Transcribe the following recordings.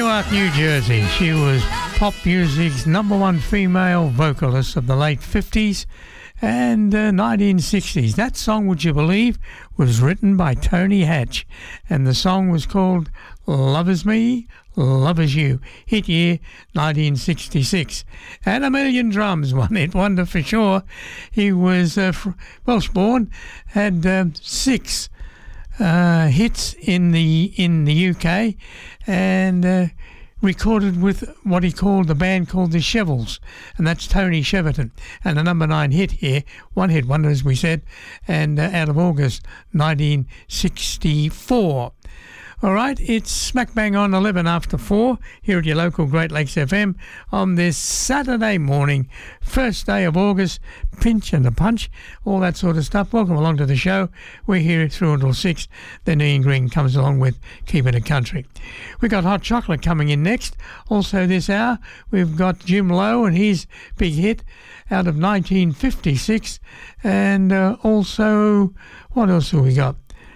Newark, New Jersey. She was pop music's #1 female vocalist of the late 50s and 1960s. That song, would you believe, was written by Tony Hatch, and the song was called Love Is Me, Love Is You, hit year 1966. And A Million Drums, one hit wonder for sure. He was Welsh-born, had 6 hits in the UK, and recorded with what he called the band called the Shevels, and that's Tony Cheverton. And a #9 hit here, one hit wonder as we said, and out of August 1964. All right, it's smack bang on 11 after 4 here at your local Great Lakes FM on this Saturday morning, first day of August, pinch and a punch, all that sort of stuff. Welcome along to the show. We're here through until 6. Then Ian Green comes along with Keeping It Country. We've got Hot Chocolate coming in next. Also this hour, we've got Jim Lowe and his big hit out of 1956. And also, what else have we got?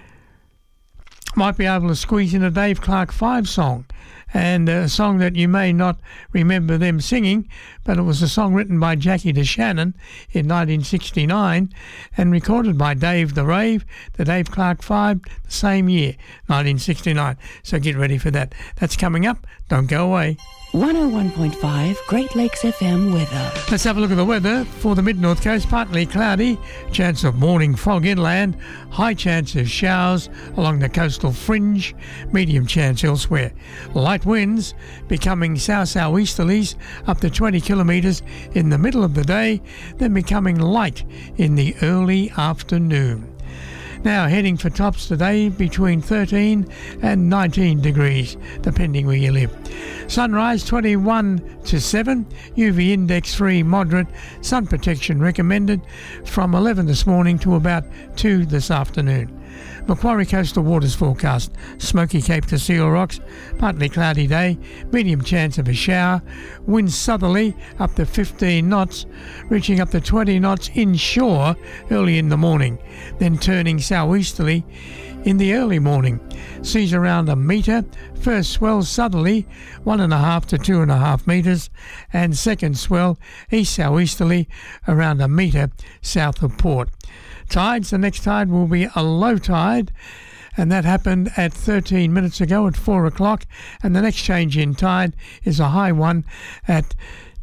Might be able to squeeze in a Dave Clark 5 song, and a song that you may not remember them singing, but it was a song written by Jackie DeShannon in 1969 and recorded by Dave the Rave, the Dave Clark 5, the same year, 1969. So get ready for that. That's coming up. Don't go away. 101.5 Great Lakes FM weather. Let's have a look at the weather for the mid-north coast. Partly cloudy, chance of morning fog inland, high chance of showers along the coastal fringe, medium chance elsewhere. Light winds becoming south-southeasterlies up to 20 kilometres in the middle of the day, then becoming light in the early afternoon. Now heading for tops today between 13 and 19 degrees, depending where you live. Sunrise 21 to 7, UV index 3 moderate, sun protection recommended from 11 this morning to about 2 this afternoon. Macquarie coastal waters forecast, Smoky Cape to Seal Rocks, partly cloudy day, medium chance of a shower, winds southerly up to 15 knots, reaching up to 20 knots inshore early in the morning, then turning southeasterly in the early morning. Seas around a metre, first swell southerly 1.5 to 2.5 metres, and second swell east southeasterly around a metre south of port. Tides, the next tide will be a low tide, and that happened at 13 minutes ago at 4 o'clock, and the next change in tide is a high one at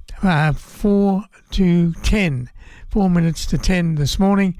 4 to 10. 4 minutes to 10 this morning,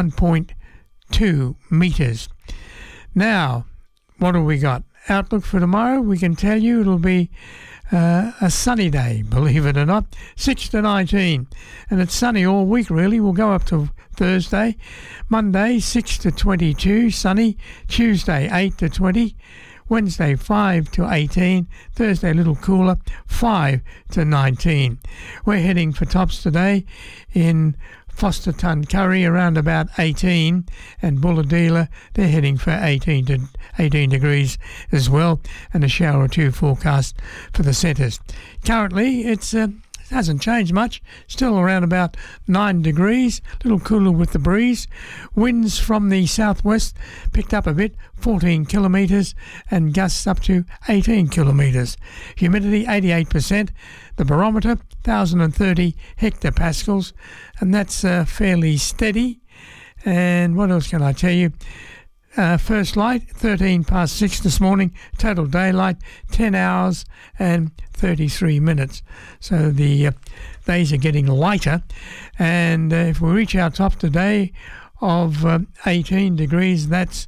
1.2 metres. Now, what have we got? Outlook for tomorrow, we can tell you it'll be a sunny day, believe it or not, 6 to 19, and it's sunny all week really. We'll go up to Thursday. Monday 6 to 22, sunny. Tuesday 8 to 20, Wednesday 5 to 18, Thursday a little cooler, 5 to 19. We're heading for tops today in Foster Tuncurry around about 18, and Bulahdelah, they're heading for 18 degrees as well, and a shower or two forecast for the centres. Currently it hasn't changed much, still around about 9 degrees, a little cooler with the breeze. Winds from the southwest picked up a bit, 14 kilometres, and gusts up to 18 kilometres. Humidity 88%, the barometer 1,030 hectopascals, and that's fairly steady. And what else can I tell you? First light 13 past 6 this morning, total daylight 10 hours and 33 minutes. So the days are getting lighter, and if we reach our top today of 18 degrees, that's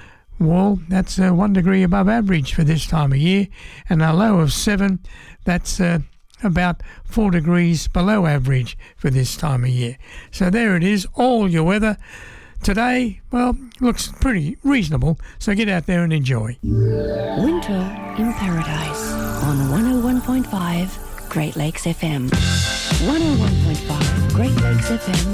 1 degree above average for this time of year, and a low of 7, that's about 4 degrees below average for this time of year. So there it is, all your weather. Today, well, looks pretty reasonable, so get out there and enjoy. Winter in Paradise on 101.5 Great Lakes FM. 101.5 Great Lakes FM